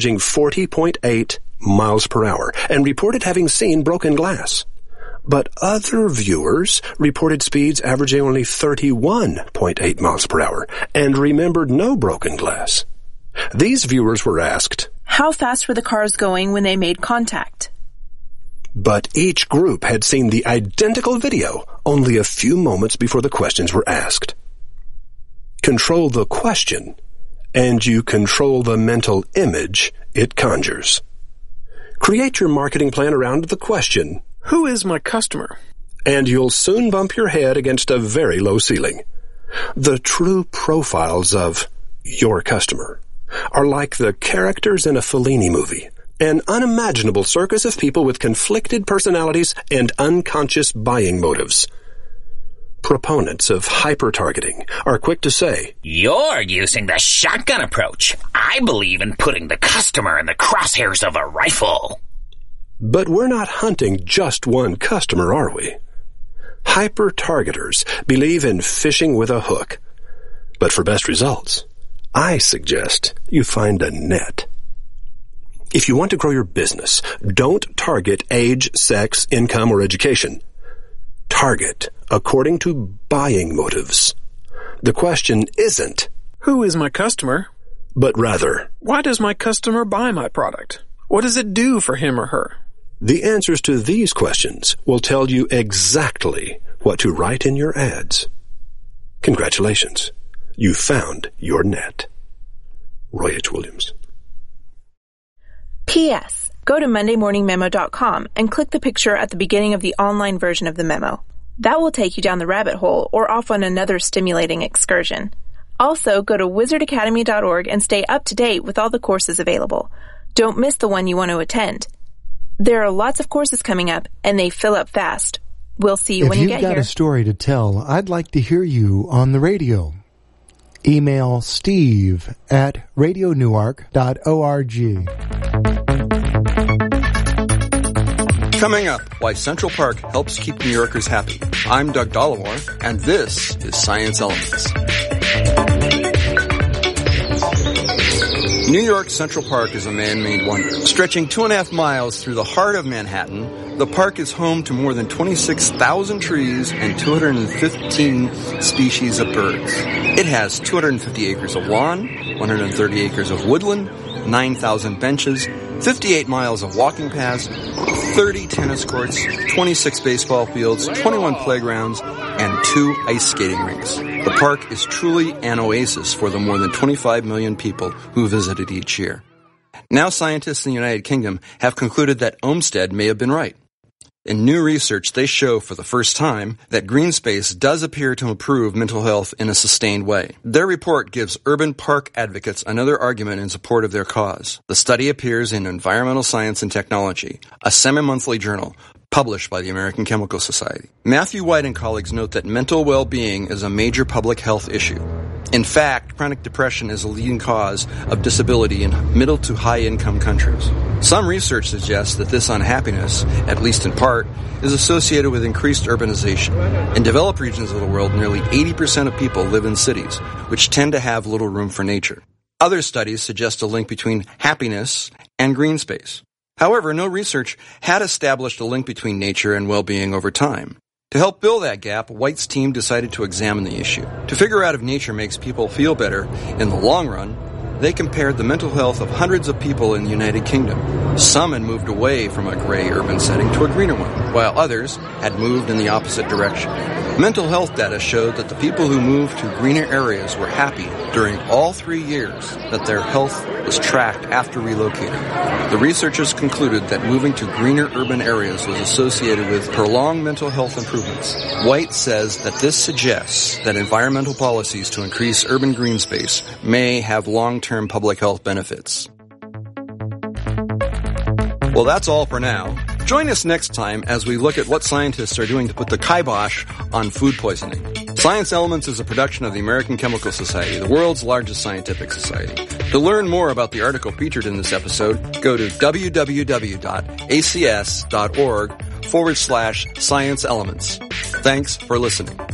averaging 40.8 miles per hour and reported having seen broken glass. But other viewers reported speeds averaging only 31.8 miles per hour and remembered no broken glass. These viewers were asked, how fast were the cars going when they made contact? But each group had seen the identical video only a few moments before the questions were asked. Control the question, and you control the mental image it conjures. Create your marketing plan around the question, who is my customer? And you'll soon bump your head against a very low ceiling. The true profiles of your customer are like the characters in a Fellini movie, an unimaginable circus of people with conflicted personalities and unconscious buying motives. Proponents of hyper-targeting are quick to say, you're using the shotgun approach. I believe in putting the customer in the crosshairs of a rifle. But we're not hunting just one customer, are we? Hyper-targeters believe in fishing with a hook. But for best results, I suggest you find a net. If you want to grow your business, don't target age, sex, income, or education. Target according to buying motives. The question isn't, who is my customer? But rather, why does my customer buy my product? What does it do for him or her? The answers to these questions will tell you exactly what to write in your ads. Congratulations. You found your net. Roy H. Williams. P.S. Go to MondayMorningMemo.com and click the picture at the beginning of the online version of the memo. That will take you down the rabbit hole or off on another stimulating excursion. Also, go to wizardacademy.org and stay up to date with all the courses available. Don't miss the one you want to attend. There are lots of courses coming up, and they fill up fast. We'll see you when you get here. If you've got a story to tell, I'd like to hear you on the radio. Email steve@radionewark.org. Coming up, why Central Park helps keep New Yorkers happy. I'm Doug Dollimore, and this is Science Elements. New York's Central Park is a man-made wonder. Stretching 2.5 miles through the heart of Manhattan, the park is home to more than 26,000 trees and 215 species of birds. It has 250 acres of lawn, 130 acres of woodland, 9,000 benches, 58 miles of walking paths, 30 tennis courts, 26 baseball fields, 21 playgrounds, and 2 ice skating rinks. The park is truly an oasis for the more than 25 million people who visit it each year. Now scientists in the United Kingdom have concluded that Olmsted may have been right. In new research, they show for the first time that green space does appear to improve mental health in a sustained way. Their report gives urban park advocates another argument in support of their cause. The study appears in Environmental Science and Technology, a semi-monthly journal published by the American Chemical Society. Matthew White and colleagues note that mental well-being is a major public health issue. In fact, chronic depression is a leading cause of disability in middle to high-income countries. Some research suggests that this unhappiness, at least in part, is associated with increased urbanization. In developed regions of the world, nearly 80% of people live in cities, which tend to have little room for nature. Other studies suggest a link between happiness and green space. However, no research had established a link between nature and well-being over time. To help fill that gap, White's team decided to examine the issue. To figure out if nature makes people feel better in the long run, they compared the mental health of hundreds of people in the United Kingdom. Some had moved away from a gray urban setting to a greener one, while others had moved in the opposite direction. Mental health data showed that the people who moved to greener areas were happy during all 3 years that their health was tracked after relocating. The researchers concluded that moving to greener urban areas was associated with prolonged mental health improvements. White says that this suggests that environmental policies to increase urban green space may have long-term public health benefits. Well, that's all for now. Join us next time as we look at what scientists are doing to put the kibosh on food poisoning. Science Elements is a production of the American Chemical Society, the world's largest scientific society. To learn more about the article featured in this episode, go to www.acs.org/science elements. Thanks for listening.